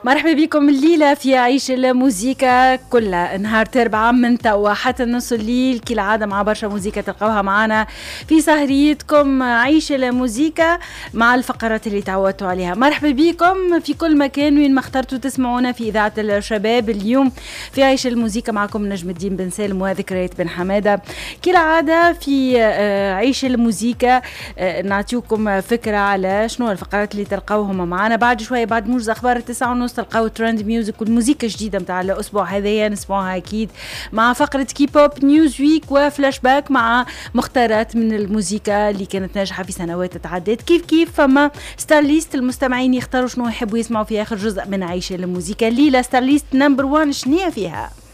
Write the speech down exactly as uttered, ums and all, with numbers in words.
مرحبا بكم الليلة في عيش الموسيقى كل نهار تربعة من توا حتى نص الليل كالعادة مع برشا موسيقى تلقوها معنا في سهريتكم عيش الموسيقى مع الفقرات اللي تعودتوا عليها. مرحبا بكم في كل مكان وين ما اخترتوا تسمعونا في إذاعة الشباب. اليوم في عيش الموسيقى معكم نجم الدين بن سالم وذكريات بن حمادة. كالعادة في عيش الموسيقى نعطيكم فكرة على شنو الفقرات اللي تلقوهم معنا. بعد شوية بعد موجز أخبار التسعة ونص تلقاو ترند ميوزك والموسيقى الجديدة متاع الأسبوع هذايا نسمعوها أكيد مع فقرة كي بوب نيوز ويك وفلاش باك مع مختارات من الموسيقى اللي كانت ناجحة في سنوات تعدت. كيف كيف فما ستارليست المستمعين يختاروا شنو يحبوا يسمعوا في آخر جزء من عيش الموسيقى. الليلة ستارليست نمبر وان شنية فيها؟